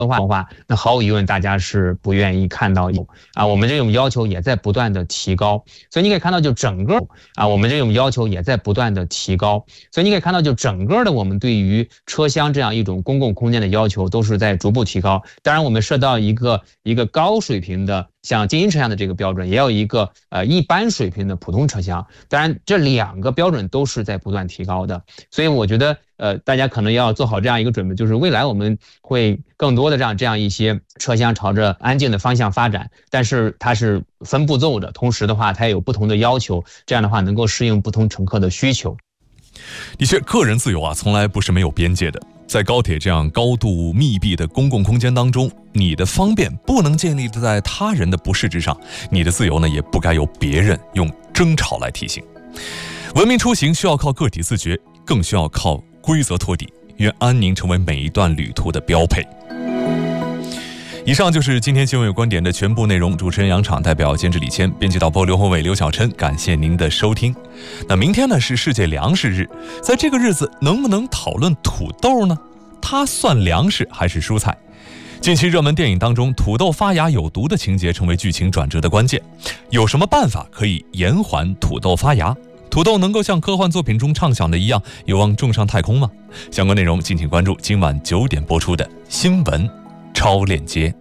话，那毫无疑问大家是不愿意看到我们这种要求也在不断的提高，所以你可以看到就整个我们这种要求也在不断的提高，所以你可以看到就整个的我们对于车厢这样一种公共空间的要求都是在逐步提高。当然我们设到一个高水平的像精英车厢的这个标准，也有一个一般水平的普通车厢，当然这2个标准都是在不断提高的。所以我觉得大家可能要做好这样一个准备，就是未来我们会更多的让这样一些车厢朝着安静的方向发展，但是它是分步骤的，同时的话它也有不同的要求，这样的话能够适应不同乘客的需求。 的确，个人自由从来不是没有边界的。在高铁这样高度密闭的公共空间当中，你的方便不能建立在他人的不适之上，你的自由呢也不该由别人用争吵来提醒。文明出行需要靠个体自觉，更需要靠规则托底，愿安宁成为每一段旅途的标配。以上就是今天新闻有观点的全部内容，主持人杨昶，代表监制李谦，编辑导播刘宏伟、刘晓琛，感谢您的收听。那明天呢是世界粮食日，在这个日子能不能讨论土豆呢？它算粮食还是蔬菜？近期热门电影当中，土豆发芽有毒的情节成为剧情转折的关键，有什么办法可以延缓土豆发芽？土豆能够像科幻作品中畅想的一样，有望冲上太空吗？相关内容敬请关注今晚9点播出的新闻超链接。